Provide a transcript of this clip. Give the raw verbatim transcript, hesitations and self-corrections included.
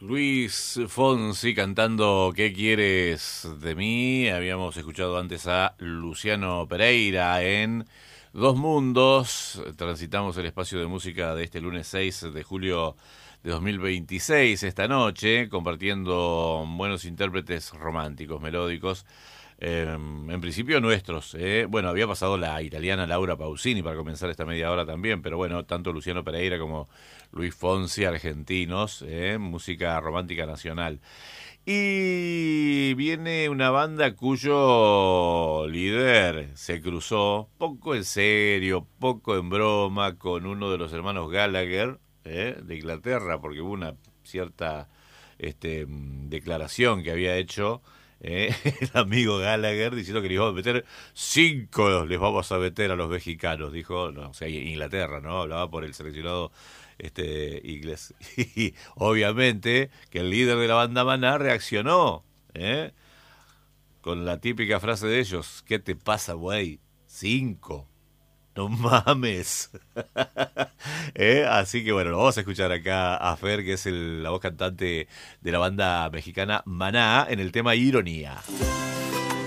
Luis Fonsi cantando ¿Qué quieres de mí? Habíamos escuchado antes a Luciano Pereira en Dos Mundos. Transitamos el espacio de música de este lunes seis de julio de dos mil veintiséis, esta noche, compartiendo buenos intérpretes románticos, melódicos. Eh, en principio nuestros, eh. Bueno, había pasado la italiana Laura Pausini para comenzar esta media hora también, pero bueno, tanto Luciano Pereira como Luis Fonsi, argentinos, eh, música romántica nacional. Y viene una banda cuyo líder se cruzó, poco en serio, poco en broma, con uno de los hermanos Gallagher, eh, de Inglaterra, porque hubo una cierta este, declaración que había hecho Eh, el amigo Gallagher diciendo que les vamos a meter cinco, les vamos a meter a los mexicanos, dijo, no, o sea, Inglaterra, ¿no? Hablaba por el seleccionado este inglés. Y obviamente que el líder de la banda Maná reaccionó, ¿eh? Con la típica frase de ellos, ¿qué te pasa, güey? Cinco. No mames. ¿Eh? Así que bueno, lo vamos a escuchar acá a Fer, que es el, la voz cantante de la banda mexicana Maná, en el tema Ironía.